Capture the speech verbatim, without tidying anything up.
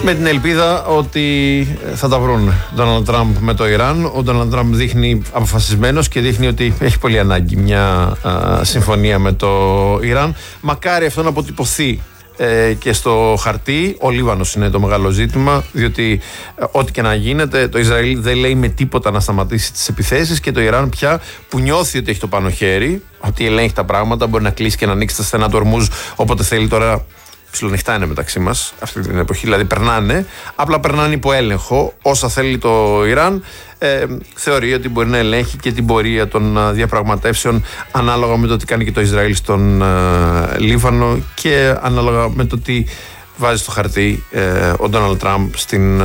Με την ελπίδα ότι θα τα βρουν Ντόναλντ Τραμπ με το Ιράν. Ο Ντόναλντ Τραμπ δείχνει αποφασισμένος και δείχνει ότι έχει πολύ ανάγκη μια α, συμφωνία με το Ιράν. Μακάρι αυτό να αποτυπωθεί ε, και στο χαρτί. Ο Λίβανος είναι το μεγάλο ζήτημα, διότι ε, ό,τι και να γίνεται, το Ισραήλ δεν λέει με τίποτα να σταματήσει τις επιθέσεις και το Ιράν πια που νιώθει ότι έχει το πάνω χέρι, ότι ελέγχει τα πράγματα, μπορεί να κλείσει και να ανοίξει τα στενά του Ορμούζ όποτε θέλει. Τώρα ψιλονυχτά είναι μεταξύ μας αυτή την εποχή, δηλαδή περνάνε, απλά περνάνε υπό έλεγχο όσα θέλει το Ιράν. Ε, θεωρεί ότι μπορεί να ελέγχει και την πορεία των διαπραγματεύσεων ανάλογα με το τι κάνει και το Ισραήλ στον ε, Λίβανο και ανάλογα με το τι βάζει στο χαρτί ε, ο Ντόναλντ Τραμπ στην